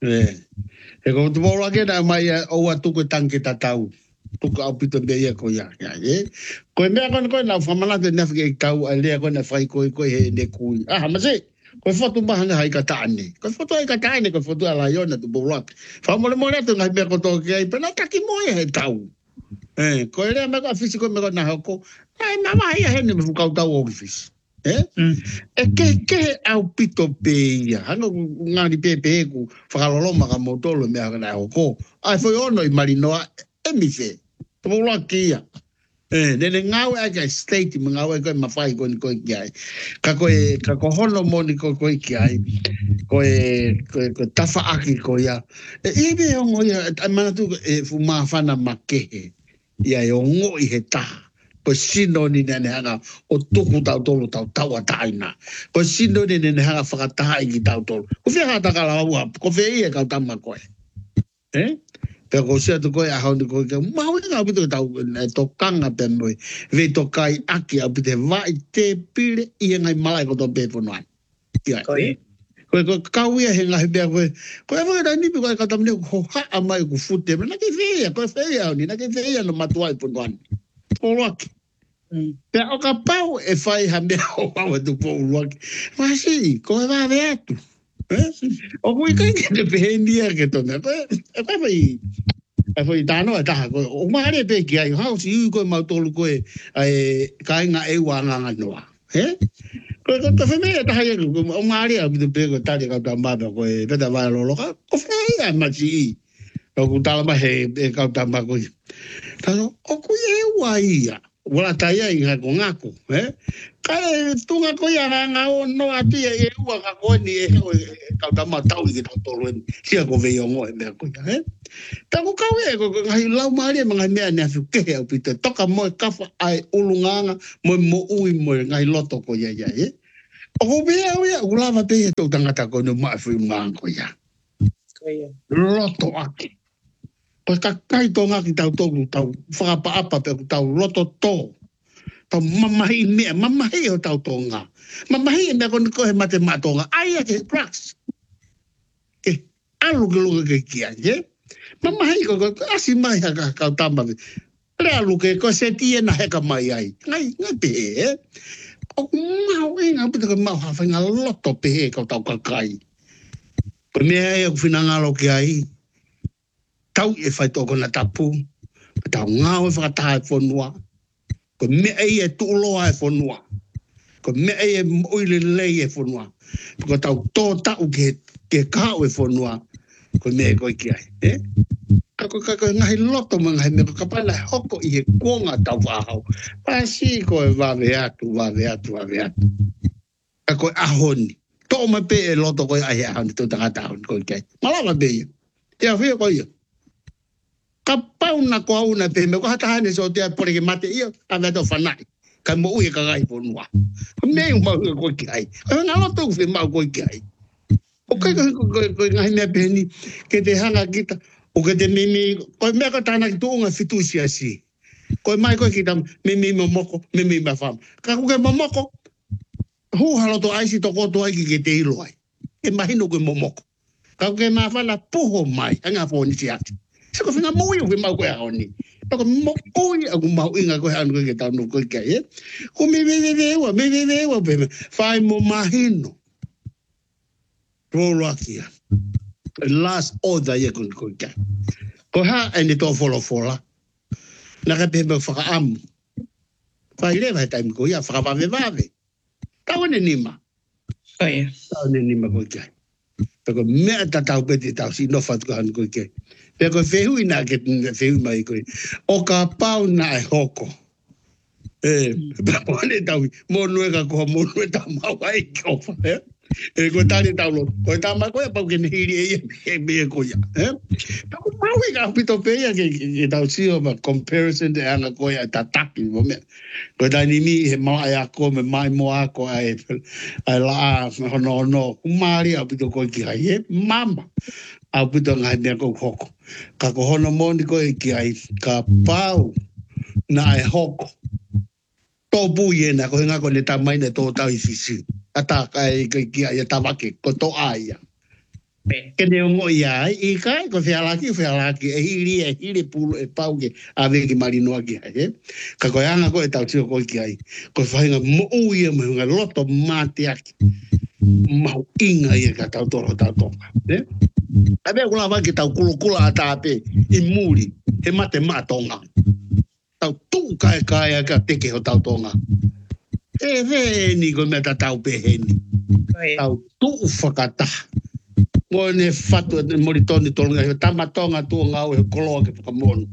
e ko tu po rak na mai o atu ko tanke ta tau tu ka opito be ia ko ia ko me ko na fa mala de na ke tau ale ko na fai ko he ne ku ma se ko foto mahanga hai katane ko foto hai katane ko foto ala yona tu bolak fa mole tu ngai be ko to ke pe na taki moe he tau ko ele me ko físico me ko na hoko ai mama ai he ne fu ka tau office ke au pito pe ya hano ngani pe ku fa lo ma ka motolo me na hoko ai foi ono i marinoa e mi fe tu bolak kia nene ngau e ka state ngau e ko mafai ko ki ka ko hono moni ko ki ai ko tafa aki ko ya e be ngo ya mana tu fu ma fana make ya yo ngo i heta ko sino ni nene hanga o tuku tau tolu tau taina ko sino ni nene hanga fakata i tau tolu ko fe ha ta kala wa ko fe i ka tama ko pero se to ko a hondo ko mau nga bito tau to kanga pe moi ve to kai aki a bite vai te pile i ngai malai ko to pe fonoan ko kawia he ngai be ko e vai da ni ko ka tamne ko ha amai ku fute na ke ve ko fe ya ni na ke ve ya no matuai fonoan ko rock pe o ka pau e fai ha me o pau do po rock mas si ko va ver tu o kui kai ke pe ndia ke to na e vai foi tano ta ko o mare pe ki ai ha si ko ma tolu ko e kai nga e wa nga no ko to fe me ta ha o mare a bi pe ko ta ka ta ma ko e pe ta va lo ka ko fe ya ma si ko ta ma he e ka ta ma ko ta no o ku e wa ia wala taia inga ko ngako, Kai tunga ko ia nga o no ati e ua ka ko ni e ka tama tau i ka tolo sia ko ve ngo e me ko ia, Ta ko ka we ko ngai lau mari mga mea ne afu ke au pita toka mo kafa ai ulunganga mo ui mo ngai loto ko ia ia, O ko bea ia ulava pe to tangata ko no ma fu ngang ko ia. Loto aki. Pa ka kai tonga ki tau whakapa-apa pe tau loto tō. Tau mamahi mea, mamahi o tau tonga. Mamahi e mea ko he mate matonga. Ai ake prax. Ke alu ke luka ke kia, Mamahi ko asi mai haka kau tamba. Rea luke ko se tie na heka mai ai. Ngai pe O mau inga pita ko mau hawhainga loto pe kau tau kakai. Ko mea e ku whinangalo ki ai. Tau e whai tōko na tapu, tau ngāo e whakataha e whanua, ko mea e tūloa e whanua, ko mea e uile lei e whanua, ko tau tō tau ke kāo e whanua, ko mea e koi ki ai. Kako ngahi loto mo ngahi mea, ka paila hoko i he kuonga tau whahau, pasi ko e wawe atu. Kako e ahoni, tō mai pe e loto ko e ahi ahoni, tō tangata ahoni koi ki ai. Malawa pe ia, ia whia ko ia. Ka pauna ko auna pe me ko hatahane so te pore ke mate ia a veto fanai ka mo ui ka gai ponua me mo ko ki ai nga lo to fe mau ko ki ai o ka ngai me peni ke te hanga kita o ke te mimi ko me ka tana ki tunga fitusia si ko mai ko kita mimi momoko mimi ma fam ka ko ke momoko hu halo to ai si to ko to ai ki te ilo ai e mahino ko momoko ka ko ke ma fala puho mai anga fo ni si ati Sako whinga mui o mau koe haoni. Tako mokoi aku mau inga koe anu koe ke tau no koe kei, Ko me vewa, peme. Whai mo mahino. Rolo akia. Last order ia koe kei. Ko ha ene tō wholofola. Naka peme whakaamu. Whai lewa he taimi koe ia, whakawave. Tau ane nima. Tau ane nima koe kei. Tako mea tatau peti tau si nofat koe anu koe kei. Peko whehui nā ke whehui mai koe. O ka pau nā e hoko. Pwane tau, mōnue ka koha mōnue tau mau ai kiofa. Koe tāne tau lo. Koe tā mai koe pau ke nehiri e mea koe. Pako mau e ka pito pēia ke tau sio ma comparison te anga koe a tataki. Koe tā nimi he mai a koe me mai mo a koe ai la a hono. Kumari a pito koe ki hai mama. Au puto ngai mea kou hoko. Ka ko hono moni koe ki ai, ka pau na e hoko. Tō pui e na ko hinga ko ne ta mai ne tō tau i fisi. Ata kai ki ai e tawake, ko tō aia. Ke ne ongo i ai, i kai ko whialaki, e hiri pulu e pau ke a veki marinoa ki ai. Ka koe anga koe tau tio koe ki ai. Ko whainga mo ui e mo hinga loto mate aki. Mau inga i e ka tau toro tau tonga. Abe kula waki tau kula atape i muri, he mate matonga. Tau tu kai ka teke ho tau tonga. E veni ko me tau peheni. Tau tu whakata. Ngone fatu moritoni tolunga, he tamatonga tu ngau he koloa ke whakamonu.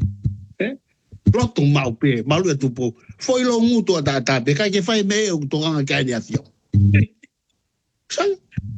Lotu mau pe, malu e tupo. Foi lo ngutu atape, kai ke whai me e utonganga kai ni athio. Sang.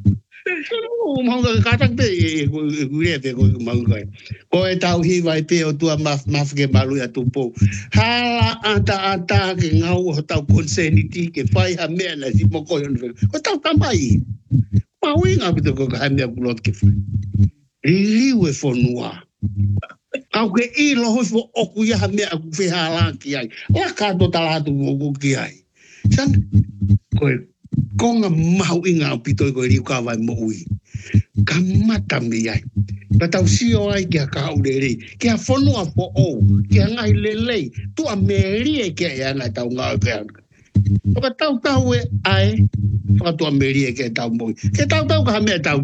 Manga katak pe gure pe ko manga ko e tau hi vai pe o tua maf ke malu ya tupo hala ata ke ngau o tau konseniti ke fai ha mena si moko yon ko tau tamai mau inga bito ko ha me kulot ke fai liwe fonua au ke I lo ho fo oku ya ha me aku fe hala ki ai la ka to tala tu go ki ai san ko konga mau inga pito ko riu ka vai mo ui ka mata mi ai ka tau sio ai kia ka urere kia fonua fo o kia ngai lelei tu a meri e kia ia ngai tau ngau kia ka tau e ai ka tu a meri e kia tau mo kia tau ka mea tau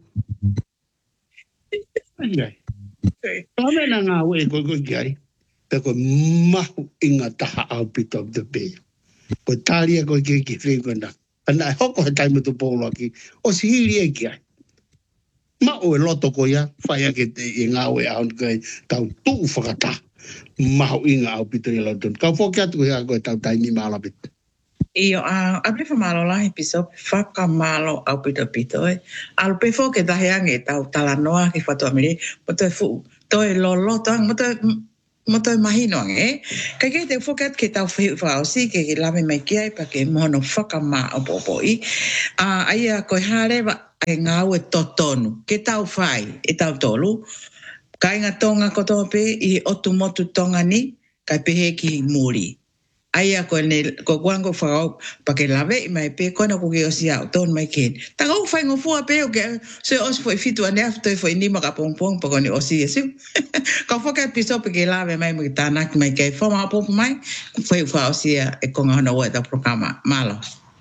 ai ka mea na ngau e ko kia ai ko mau inga taha au pito de pe ko talia ko kia ki whingona Ana hoko he taime tu polo aki. O si hiri e ki ai. Ma o e loto ko ia. Whai ake te i ngā oe aon kai. Tau tuu whakata. maho inga au pito i lau tonu. Kau whoki atu hea koe tau taini maala pito. Iyo, apri whamalo lahi piso, whakamalo au pito e. Alu pe fo ke taheange tau talanoa ki whatua mire, moto e fu, toi lolo, moto e mahino ange, kai ke te whokat ke tau whausi, ke lame mai kia pa ke mono whakama au popoi. Aia koe harewa, e ngau e totonu, ke tau whai, e tau tolu, kai ngā tonga kotoa pe, i otu motu tonga ni, kai pehe ki muri. Aia ko guango whakau pa ke lawe i mai pe kona ko ke o si au ton mai ken. Ta kau whai ngofua pe o ke se os foi fitu ane afto e foi nima ka pongpong pa kone o si esu. Kau whakai piso pe ke lawe mai mo ki tānak mai kei whama apopo mai foi whao si e konga hana ua ta programa malo.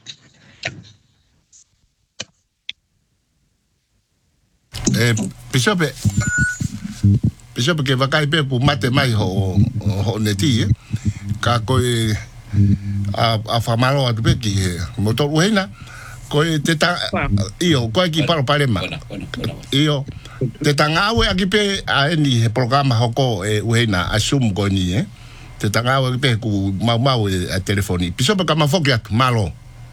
Piso pe ke wakai pe pu mate mai ho neti ka koe a whamaro atu pe ki motor uheina koe te ta iyo koe ki paro parema iyo te tanga awe aki pe a eni he programa hoko e uheina asum koe ni te tanga awe aki pe ku mau a telefoni piso pe ka mafoki atu malo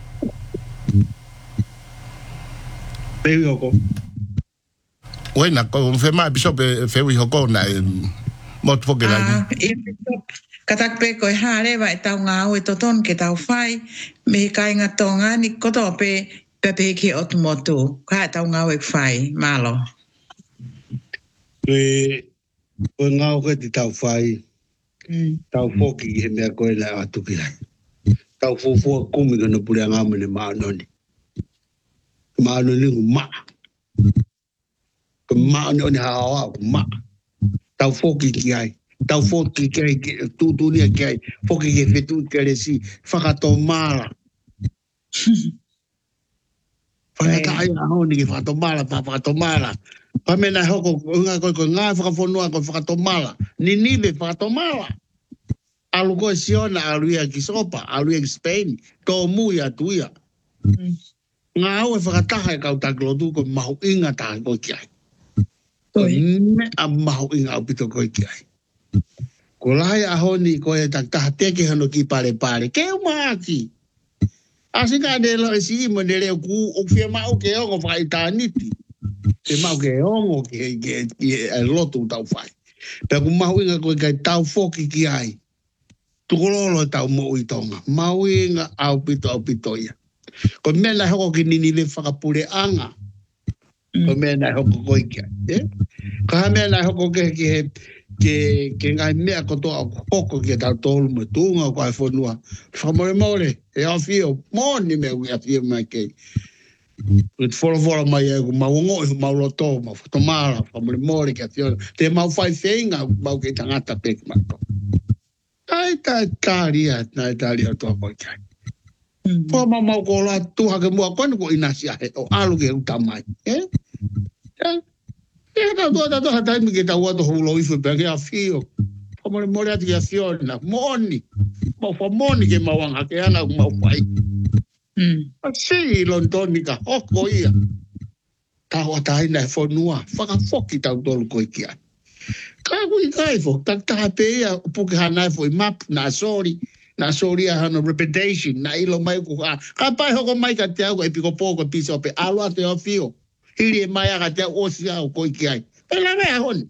Pewi hoko uheina koe whema piso pe fewi hoko na motu foki lai Katak pe koe harewa e tau ngā au e toton ke tau whai, me kai ngā tonga ni koto pe pepe ki otu motu. Ka e tau ngā au e whai, malo. Koe ngā au te tau whai, tau whoki he mea koe la atuki hai. Tau fufua kumi kona puri a ngā mene maanoni. Maanoni ku maa. Ko maanoni hawa ku maa. Tau whoki ki hai. Tau foki kai tutunia kai foki ke fetu kare si whakato mala. Whakata ai ahoni ke whakato mala pa whakato mala. Pamena hoko unga koe ngā whakafonua koe whakato mala. Ni nibe whakato mala. Alu koe siona alu ia ki sopa, alu ia ki Spain, tō mui atu ia. Ngā au e whakataha e kau taklotu koe mahu inga taha koe ki ai. Koe me a mahu inga au pito koe ki ai. Ko lai ahoni ko e taktaha teke hano ki pare. Keu maaki. Asinga de lo e si mo de leo ku o fie mau ke ongo whai tāniti. Te mau ke ongo ke lotu tau whai. Pea ku mau inga koe kai tau foki ki ai. Tukololo tau mo i tonga. Mau inga au pito ia. Ko mena hoko ki nini le whakapure anga. Ko mena hoko koe ki ai. Ka mena hoko ke he ke ngai mea kotoa koko ke tau tolu me tunga ko ai whanua. Whamore e awhio, mōni mea ui awhio mai kei. Ut whora mai e ku maungo e mau loto, mau whatomara, whamore ke awhio. Te mau whai whenga, mau ke tangata peki mato. Tai tāria toa koi kai. Pua mau ko la tuha ke mua kone ko inasi ahe, o alu ke utamai. Tau taimi ke tau ato hulo ifu pe ke a fio. Pamore ati ke a fio na moni. Mau fa moni ke mawanga ke ana mau fai. Si lontoni ka hoko ia. Tau atai na fonua. Whaka foki tau tolu koe kia. Ka kui kai fo. Tak taha pe ia puke hanai fo i map na sori. Na sori a hana reputation. Na ilo mai ku ha. Ka pai hoko mai ka te au e piko poko piso pe alo ate a fio. Hiri e mai aga te osi au koi ki ai. E la mea honi.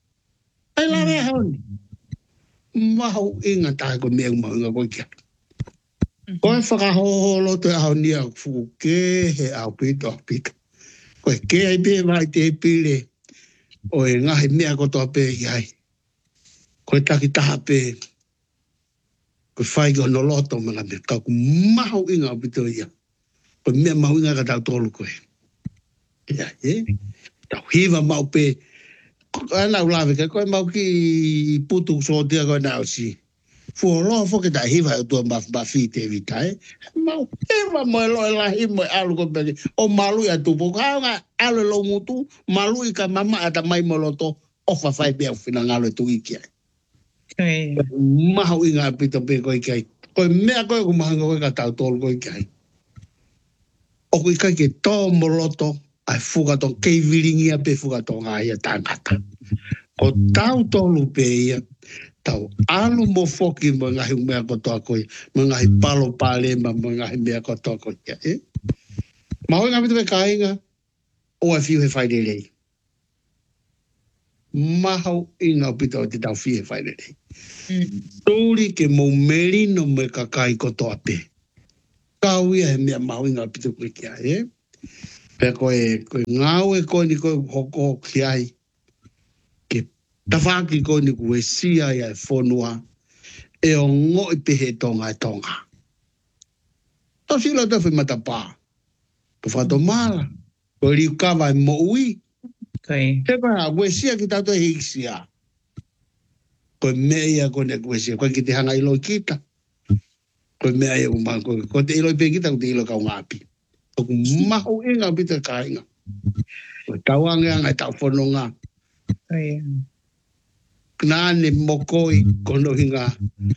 Mahu inga tae ko mea umaunga koi ki ai. Koe whakahoholo te au nia fuku ke he au pito. Koe ke ai pe vai te pile. O e ngahi mea kotoa pe ki ai. Koe taki taha pe. Koe whai ko no loto mga me. Kau ku mahu inga au pito ia. Koe mea mahu inga ka tau tolu koe. Ia, tau hiva mau pe, ana ulawe ka koe mau ki putu sotia koe nao si. Fuolo fo ke ta hiva e tua mafi te vitai. Mau hiva mo e loe lahi mo e alu ko peke. O malu ya tupo, ka nga alu lo mutu, malu i ka mama ata mai moloto, ofa fai bea ufina ngalo e tu iki ai. Mahu inga pito pe koe kai. Koe mea koe kumahanga koe ka tau tolu koe kai. O koe kai ke tō moloto, ai fukaton kei viringia pe fukaton ai tangata. Ko tau tolu pe ia tau alu mo foki mo ngahi mea kotoa koe, mo ngahi palo palema, mo ngahi mea kotoa koe. Mahoi ngā mitu me kāinga, o a fiu he whairerei. Mahau i ngā pita o te tau fiu he whairerei. Tōri ke mou merino me kakai kotoa pe. Kauia he mea mahau i ngā pita koe kia, Pea koe ngāu e koe ni koe hoko ki ai. Ke tawhaki koe ni koe sia ia e whonua. E o ngoi pehe tonga e tonga. Tau sila te whi matapā. Ko whato mala. Koe riu kawa e mo ui. He paha, koe sia ki tauto he isia. Koe mea ia koe ne koe sia. Koe ki te hanga ilo kita. Koe mea ia kumā koe. Koe te ilo pe kita, koe te ilo kau ngāpi. Oku mahu inga pita kāinga. Koe tauangia ngai tau whanonga. Nāne mokoi kono hinga.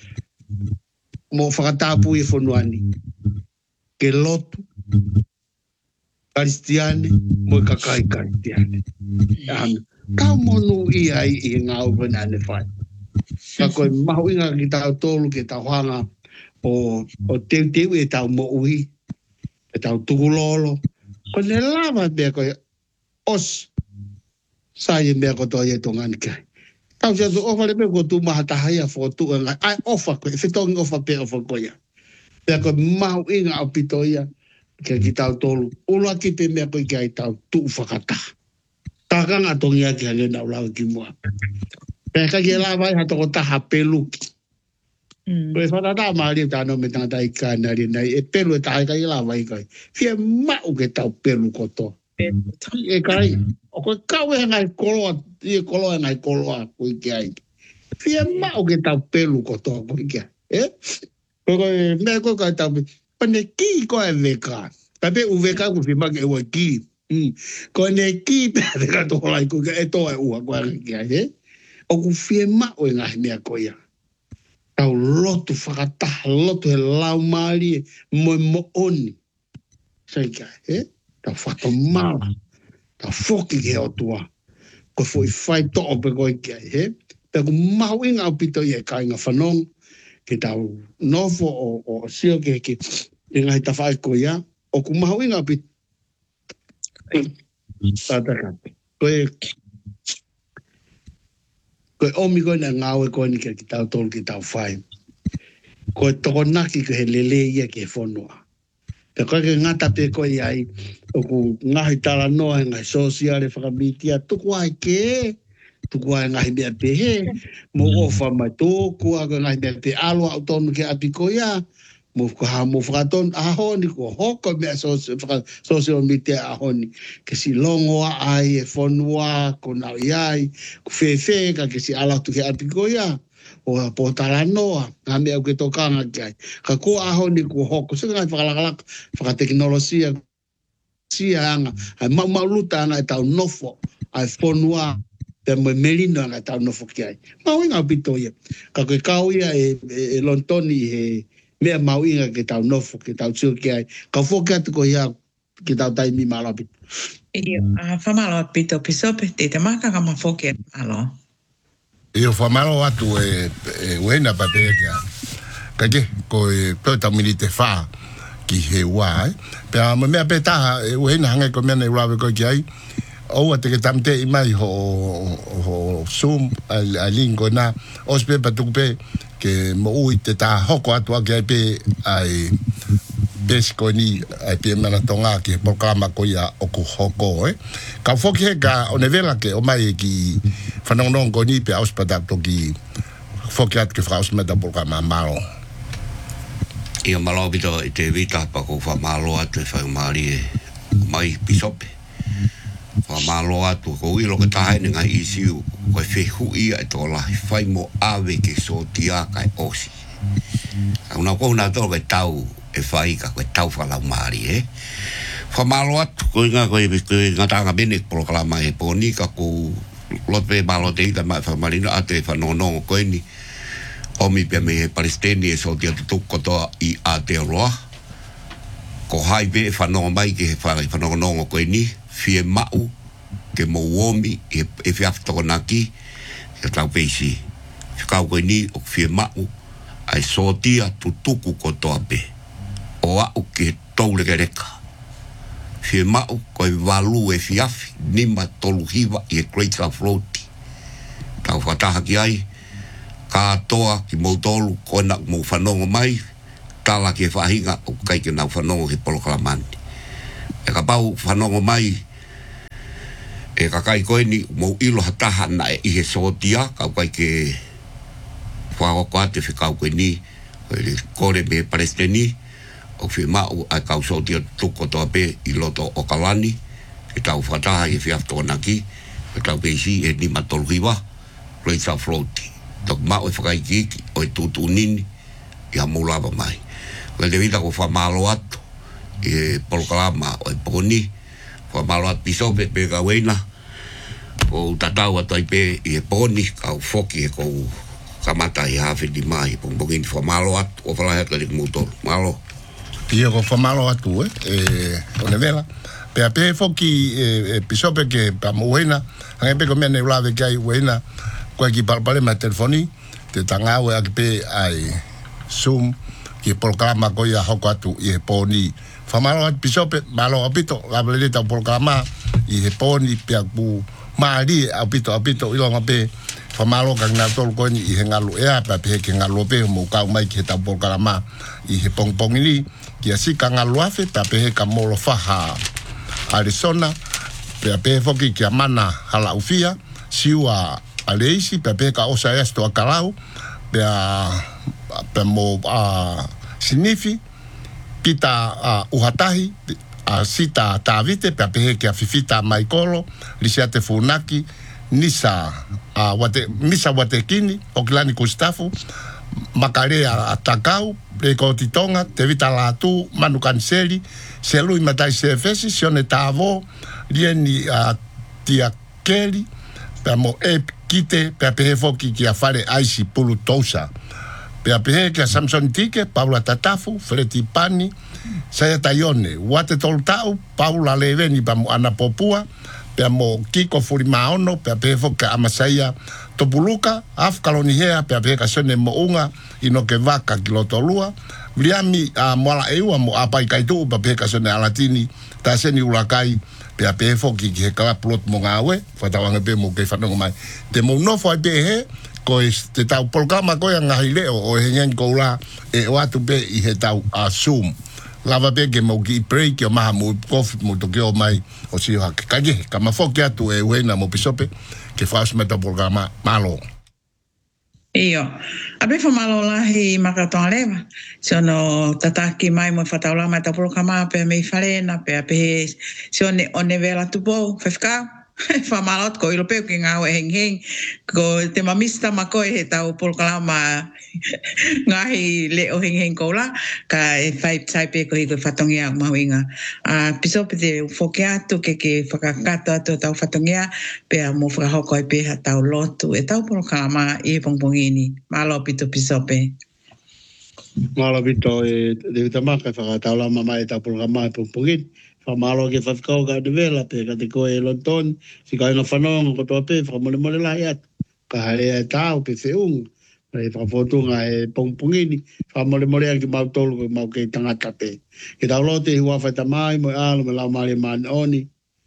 Mo whakatapu i whanuani. Ke lotu. Karistiane. Mo kakai karistiane. Kau monu i ai i ngā upe nāne whai. Ka koe mahu inga ki tau tolu ke tau hanga. O teu e tau mo ui. E tau tukulolo. Ko ne lava mea koe os. Saie mea kotoa e tongani kai. Tau sia tu ofa le mea ko tu maha tahaya whotu e ngai. Ai ofa koe. Whitongi ofa pe ofa koe. Mea koe mahu inga au pitoia. Kia ki tau tolu. Ula ki pe mea koe kia i tau tuu whakata. Tākanga tongi aki hale nau lau ki mua. Mea kai kia lava i hatoko taha peluki. Koe whanata maari o tāno me tangata i kānari nei, e pelu e taha kai la vai kai. Fia mau ke tau pelu koto. E kai, o koe kau e ngai koloa, i e koloa e ngai koloa koe ki ai. Fia mau ke tau pelu koto koe ki ai. Koe mea koe kai tau, pane ki koe veka. Pape u veka ku fima ke ua ki. Koe ne ki pe veka toholai koe e toa e ua koe ki ai. O ku fia mau e ngai mea koe ia. Tau lotu whakataha, lotu he lau maari, mo oni. Sai kai, Tau whato mala. Tau whoki ke o tua. Ko fwoi whai to'o pe koe kia, Pea ku mahu inga au pito i e kāinga whanong, ke tau nofo o sio ke ngai ta whai koe ia, o ku mahu inga au pito. Tātakate. Koe omi koe na ngāwe koe ni ki tau tolu ki tau whai. Koe toko naki ko he lele ia ki e whonua. Te koe ke ngata pe koe ai, o ku ngahi tala noa ngai sosiale whakamitia, tuku ai ke, tuku ai ngahi mea pe he, mo ofa mai tōku, ako ngahi mea pe alo au tonu ke api koe ia, mo whakaton ahoni ko hoko mea sosiale mitea ahoni, ke si longo ai e whonua, ko nau iai, ko whewhe ka ke si alatu ke api koe ia, o a pōtala noa, ngā mea uke tokanga ki ai. Ka ko ahoni ko hoko, se ngai whakalakalaka, whakateknolosia, sia anga, ai mau luta anga e tau nofo, ai whonua, pe mo merino anga e tau nofo ki ai. Mau inga pito ia. Ka koe kau ia e lontoni he mea mau inga ke tau nofo, ke tau tio ki ai. Ka whoki atu ko ia ki tau taimi malo pito. Iyo, whamalo pito pisope, te maka ka ma whoki malo. Iyo whamalo atu e uena pape kia. Kake, ko e toi tamini te wha ki he wā, Pea mea pe taha, uena hanga ko mea nei rawe ko ki ai, Oua te ke tamte i mai ho Zoom, a lingo na, ospe patupe, ke mo ui te tā hoko atu ake ai pe ai pesiko ni ai pe mana tonga ki programa ko ia o ku hoko ka foki he ka o nevela ke o mai ki whanongon ko ni pe auspada to ki foki at ke fraus me da programa malo ia malo bito i te vita pa ko fa malo atu fa mari mai pisope fa malo atu ko ilo ke tahe ni ngai isiu ko fehu ia to la fai mo ave ke so tia kai osi una ko na to ke tau e fai ka ko tau fa la mari fa malo atu ko nga ta nga bene programa e poni ka ko lot pe malo te ta ma fa marina ate fa no ko ni o mi pe me palestini e so tia tu ko to I ate roa ko hai be fa no mai ke fa no ko ni fie mau ke mo womi e fiafto naki e tau peisi Kau koe ni o fie mau ai sotia tutuku ko toa pe. O au ke toule ke reka. Fie mau koe walu e fiafi nima tolu hiwa i e Great South Road. Tau whataha ki ai, katoa ki mautolu koe nak mau whanongo mai, tala ki e whahinga o kai ke nau whanongo he Polokalamani. E ka pau whanongo mai, e ka kai koe ni mau ilo hataha na e ihe sotia, kau kai ke whawako ate whikau koe ni, kore me Palestini, o whi mau ai kau sotia tuko toa pe i loto o Kalani, e tau whataha i whiaftoa naki, e tau peisi e ni matolhiwa, Great South Road. Tok mau e whakai kiki, o e tutu nini, i hamulawa mai. Koe te vita ko whamalo atu, e Polokalama o e Poni, whamalo atu pisope pe ka weina, ko tatau atu ai pe i e Poni, kau foki e kou kamata i hawe di mai, pongpongin whamalo atu, o whalaheka rik mutoro, malo. Ia ko whamalo atu, o ne vela. Pea pe foki e pisope ke pa muwena, hange pe ko mea ne ulawe kia i wena, koe ki palpale mai telefoni, te tangau e aki pe ai Zoom, ki Polokalama koe a hoko atu i he Poni. Whamalo atu pisope, malo apito, labalele tau Polokalama i he Poni, pea ku maari apito, ilonga pe, whamalo ka ngā tolu koe ni i he ngalu ea, pea pe ke ngalu pe, mo kau mai ki he tau Polokalama i he pongpongini, ki a sika ngalu afe, pea pe he ka molo whaha Arizona, pea pe foki ki a mana hala ufia, siua aleisi, pea pe ka osa esto a karau, pea mo sinifi, pita uhatahi, sita tavite, pea pe ki a fifita maikolo, lisiate funaki, nisa watekini, okilani kustafu, makarea atakau, preko titonga, te vita latu, manu kanseli, selui matai sefesi, sione tavo, lieni tia keli, pea mo kite, pea pehe foki ki a fare aisi pulu tousa. Pea pehe ki a Samson Tike, Paula Tatafu, Freti Pani, Saya Taione, Wate Toltau, Paula Leveni, pa mo Anapopua, pea mo Kiko Furimaono, pea pehe foki a Masaya Topuluka, Afkalonihea, pea pehe ka sone mo unga, ino ke vaka ki lotolua, Vriami moala eua mo apai kaitu, pea pehe ka sone alatini, ta seni ulakai, pea pehe foki ki he kalapulot mo ngawe, whatawanga pe mo kei whanongo mai. Te mo nofo ai pehe, ko te tau Polokalama koe a ngahi leo, o he ngen kou la, e o atu pe i he tau Zoom. Lava pe ke mo ki prei ki o maha mo kofi mo toke o mai, o si o hake kage, ka mafoki atu e uena mo pisope, ke whaus me tau Polokalama malo. Iyo. Abe whamalo lahi makatonga lewa. Siono tataki mai mo whataula mai tau Polokalama pe mei wharena, pe ape sione one vela tupo, whewhikau. Whamalot ko ilo peo ki ngā ue heng ko te mamista mako he tau Polokalama ngahi leo heng ko la ka e whai pe ko i ko whatongia mahuinga. Pisope te whoke atu ke whakakato atu tau whatongia pea mo whakahoko ai pe ha tau lotu e tau Polokalama i e pongpongini. Malo pito pisope. Malo pito e te maka whakatau lama mai tau Polokalama e pongpongini. Whamalo ke whawhikau ka devela pe ka te koe e London, si ka inga whanonga ko toa pe, whamole lai atu. Ka harea e tāu pe whiunga, e whawhotunga e pongpongini, whamole ki mau tolu ko mau kei tangata pe. Ke tau lote i huawhai ta mai, mo e alo me lau maari e maani oni.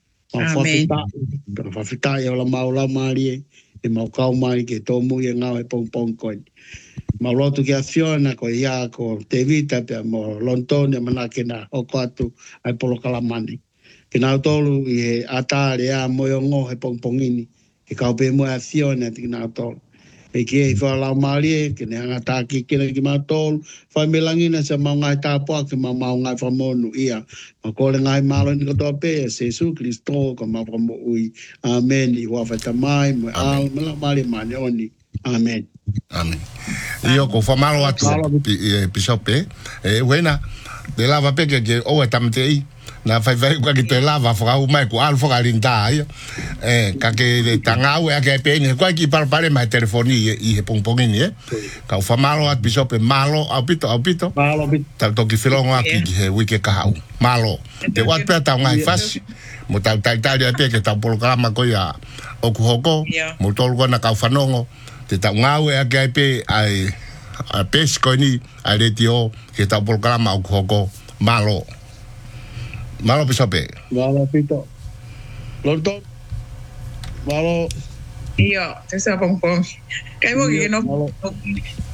Whawhitai o la mau lau maari e mau kau mai ke tō mui e ngau e pongpong koini. Mau lotu ki a Fiona ko ia ko te vita pe mo London e manake na oko atu ai Polokalamani. Ke nau tolu i he atare a moyo ngō he pongpongini. Ke kau pe mo a Fiona ti nau tolu. E ki e whalau maari ke ne anga tāki kina ki mau tolu. Whai melangina se mau ngai tāpua ke mau ngai whamonu ia. Ma kore ngai malo ni katoa pe e Jesu Christo ko mau whamu ui. Amen. I hua whaitamai mo al mela maari mani oni. Amen. Amen. Io ko whamalo atu pisope, wena, te lava peke ke oe tamatei, na whai kwa ki te lava whakau mai ku alu whakarinda ia, ka ke tangau e ake peini, kwa ki parapare mai telefoni i he pongpongini, ka whamalo atu pisope, malo, au pito, tau toki whirongo aki ki he wike kahau, malo, te wat pia tau ngai whasi, mo tau taitari a peke tau Polokalama koia oku hoko, mo tolu kona kau whanongo, te ta ngau e ake ai pe ai a pes ko ni a le tio ke ta programa o koko malo piso pe Malo pito. Lorto. Malo. Iyo, te sa pong. Kaya mo, Iyo, no? malo.